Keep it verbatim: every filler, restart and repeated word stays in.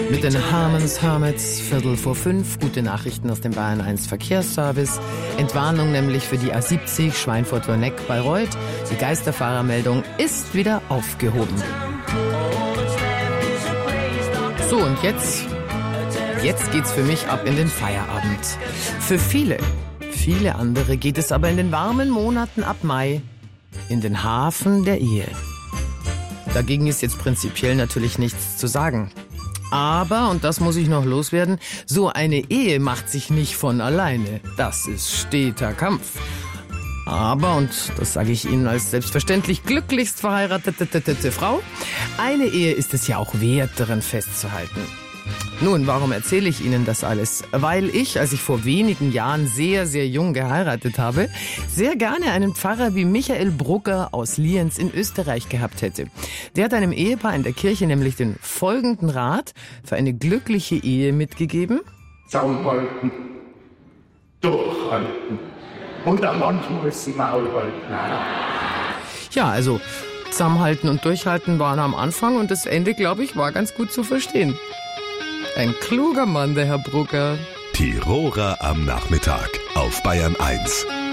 Mit den Hermans Hermits, Viertel vor fünf, gute Nachrichten aus dem Bayern eins Verkehrsservice, Entwarnung nämlich für die A siebzig Schweinfurt-Wörneck-Bayreuth. Die Geisterfahrermeldung ist wieder aufgehoben. So, und jetzt, jetzt geht's für mich ab in den Feierabend. Für viele, viele andere geht es aber in den warmen Monaten ab Mai in den Hafen der Ehe. Dagegen ist jetzt prinzipiell natürlich nichts zu sagen. Aber, und das muss ich noch loswerden, so eine Ehe macht sich nicht von alleine. Das ist steter Kampf. Aber, und das sage ich Ihnen als selbstverständlich glücklichst verheiratete Frau, eine Ehe ist es ja auch wert, daran festzuhalten. Nun, warum erzähle ich Ihnen das alles? Weil ich, als ich vor wenigen Jahren sehr, sehr jung geheiratet habe, sehr gerne einen Pfarrer wie Michael Brugger aus Lienz in Österreich gehabt hätte. Der hat einem Ehepaar in der Kirche nämlich den folgenden Rat für eine glückliche Ehe mitgegeben. Zusammenhalten, durchhalten und am Anfang muss ein Maul halten. Ja, also zusammenhalten und durchhalten waren am Anfang und das Ende, glaube ich, war ganz gut zu verstehen. Ein kluger Mann, der Herr Brugger. Tiroler am Nachmittag auf Bayern eins.